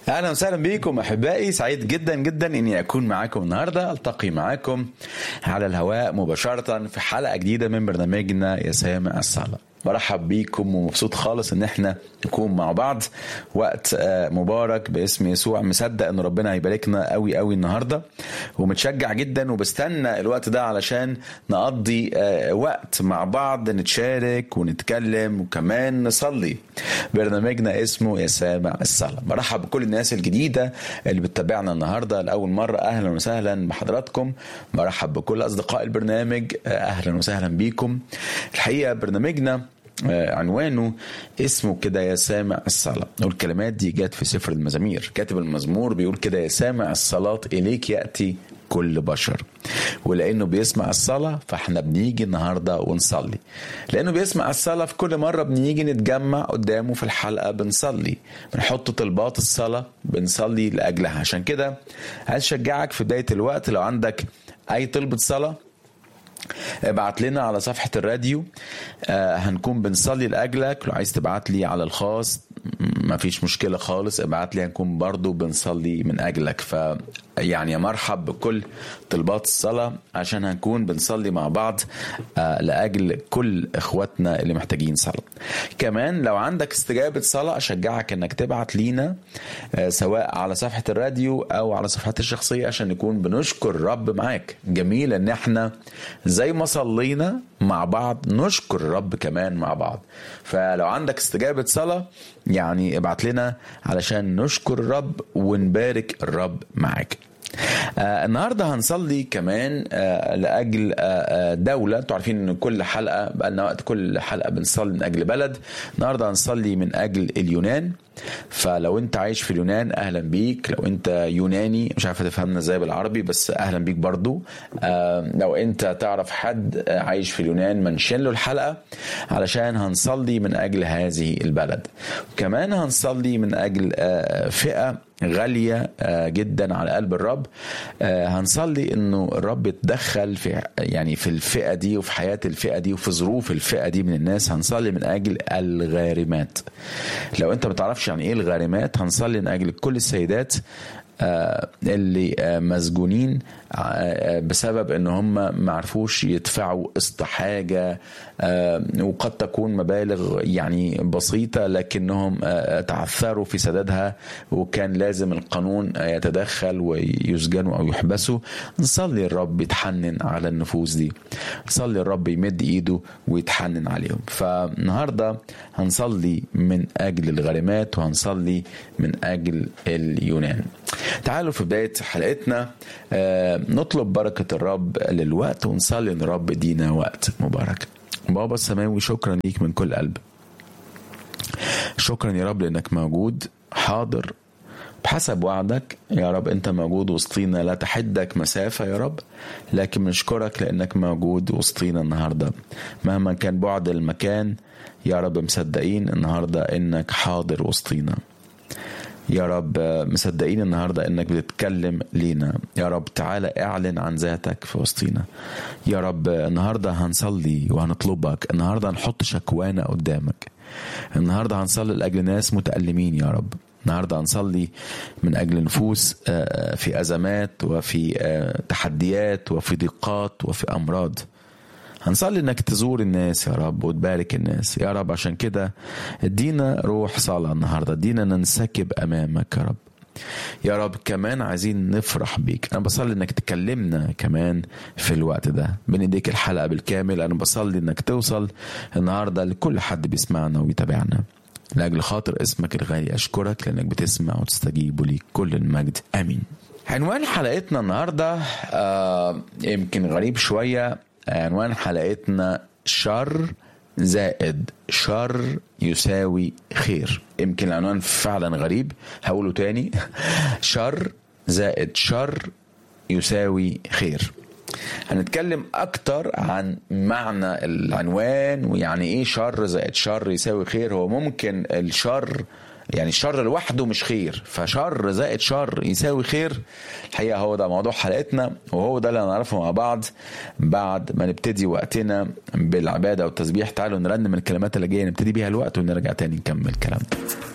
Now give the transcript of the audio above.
اهلا وسهلا بكم احبائي، سعيد جدا جدا اني اكون معاكم النهارده، التقي معاكم على الهواء مباشره في حلقه جديده من برنامجنا يا سامع الصلاه. برحب بيكم ومبسوط خالص ان احنا نكون مع بعض وقت مبارك باسم يسوع. مصدق ان ربنا هيباركنا قوي قوي النهارده، ومتشجع جدا وبستنى الوقت ده علشان نقضي وقت مع بعض، نتشارك ونتكلم وكمان نصلي. برنامجنا اسمه يا سامع الصلاه. برحب بكل الناس الجديده اللي بتتابعنا النهارده لاول مره، اهلا وسهلا بحضراتكم. برحب بكل اصدقاء البرنامج، اهلا وسهلا بيكم. الحقيقه برنامجنا عنوانه اسمه كده يا سامع الصلاة، والكلمات دي جات في سفر المزامير. كاتب المزمور بيقول كده: يا سامع الصلاة إليك يأتي كل بشر. ولأنه بيسمع الصلاة فاحنا بنيجي النهاردة ونصلي، لأنه بيسمع الصلاة في كل مرة بنيجي نتجمع قدامه في الحلقة بنصلي، بنحط طلبات الصلاة بنصلي لأجلها. عشان كده عايز أشجعك في بداية الوقت، لو عندك أي طلبة صلاة ابعت لنا على صفحة الراديو، هنكون بنصلي لأجلك. لو عايز تبعت لي على الخاص ما فيش مشكلة خالص، ابعت لي هنكون برضو بنصلي من أجلك. يعني يا مرحب بكل طلبات الصلاة عشان هنكون بنصلي مع بعض لأجل كل إخواتنا اللي محتاجين صلاة. كمان لو عندك استجابة صلاة أشجعك أنك تبعت لينا سواء على صفحة الراديو أو على صفحات الشخصية عشان نكون بنشكر الرب معاك. جميل أن احنا زي ما صلينا مع بعض نشكر الرب كمان مع بعض. فلو عندك استجابة صلاة يعني ابعت لنا علشان نشكر الرب ونبارك الرب معاك. النهاردة هنصلي كمان لأجل دولة. انتوا عارفين ان كل حلقة بقالنا وقت كل حلقة بنصلي من أجل بلد. النهاردة هنصلي من أجل اليونان. فلو انت عايش في اليونان اهلا بيك. لو انت يوناني مش عارف تفهمنا ازاي بالعربي بس اهلا بيك برضو. لو انت تعرف حد عايش في اليونان منشن له الحلقة علشان هنصلي من أجل هذه البلد. وكمان هنصلي من أجل فئة غالية جدا على قلب الرب. هنصلي انه الرب يتدخل في الفئة دي وفي حياة الفئة دي وفي ظروف الفئة دي من الناس. هنصلي من اجل الغارمات. لو انت ما تعرفش يعني ايه الغارمات، هنصلي من اجل كل السيدات اللي مسجونين بسبب ان هم ما عرفوش يدفعوا قسط حاجة، وقد تكون مبالغ يعني بسيطة لكنهم تعثروا في سدادها وكان لازم القانون يتدخل ويسجنوا او يحبسوا. نصلي الرب يتحنن على النفوس دي، نصلي الرب يمد ايده ويتحنن عليهم. فالنهاردة هنصلي من اجل الغارمات وهنصلي من اجل اليونان. تعالوا في بداية حلقتنا نطلب بركة الرب للوقت ونصلي ان الرب يدينا وقت مبارك. بابا السماوي شكرا ليك من كل قلب. شكرا يا رب لانك موجود حاضر بحسب وعدك يا رب. انت موجود وسطينا، لا تحدك مسافة يا رب، لكن نشكرك لانك موجود وسطينا النهاردة مهما كان بعد المكان يا رب. مصدقين النهاردة انك حاضر وسطينا يا رب، مصدقين النهاردة انك بتتكلم لينا يا رب. تعالى اعلن عن ذاتك في وسطينا يا رب. النهاردة هنصلي وهنطلبك، النهاردة هنحط شكوانا قدامك، النهاردة هنصلي لأجل ناس متألمين يا رب. النهاردة هنصلي من أجل نفوس في أزمات وفي تحديات وفي ضيقات وفي أمراض. هنصلي انك تزور الناس يا رب وتبارك الناس يا رب. عشان كده ادينا روح صلاة النهاردة، ادينا ننسكب امامك يا رب. يا رب كمان عايزين نفرح بيك. انا بصلي انك تكلمنا كمان في الوقت ده، بنديك الحلقة بالكامل. انا بصلي انك توصل النهاردة لكل حد بيسمعنا ويتابعنا لأجل خاطر اسمك الغالي. اشكرك لانك بتسمع وتستجيب وليك كل المجد امين. عنوان حلقتنا النهاردة يمكن غريب شوية. عنوان حلقتنا شر زائد شر يساوي خير. يمكن العنوان فعلا غريب، هقوله تاني. شر زائد شر يساوي خير. هنتكلم اكتر عن معنى العنوان ويعني ايه شر زائد شر يساوي خير. هو ممكن الشر يعني الشر لوحده مش خير، فشر زائد شر يساوي خير. الحقيقة هو ده موضوع حلقتنا، وهو ده اللي هنعرفه مع بعض بعد ما نبتدي وقتنا بالعبادة والتسبيح. تعالوا نرنم الكلمات اللي جاية نبتدي بيها الوقت ونرجع تاني نكمل كلامنا.